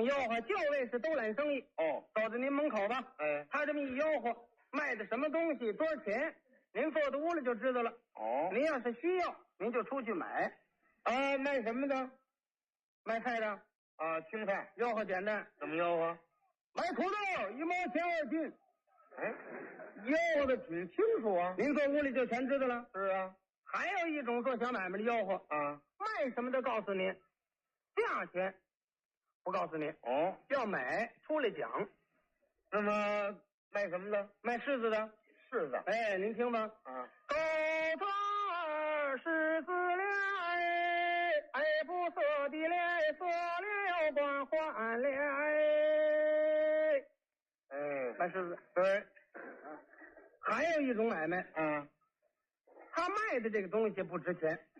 等吆喝，就为是兜揽生意。 哦， 走到您门口吧， 哎， 他这么一吆喝，卖的什么东西，多少钱，您坐到屋里就知道了。 哦， 您要是需要，您就出去买。 啊，卖什么的？ 卖菜的， 啊，青菜。 吆喝简单， 怎么吆喝？ 买土豆1毛钱2斤。 哎，吆喝的挺清楚啊。 您坐屋里就全知道了。 是啊。 还有一种做小买卖的吆喝啊， 卖什么都告诉您，价钱不告诉您。 哦， 要买出来讲。 那么卖什么的？ 卖柿子的， 柿子。 哎，您听吧。 啊， 狗子柿子来，哎，不色的来，色了光换来。 哎， 卖柿子。 对。 还有一种买卖， 啊， 他卖的这个东西不值钱，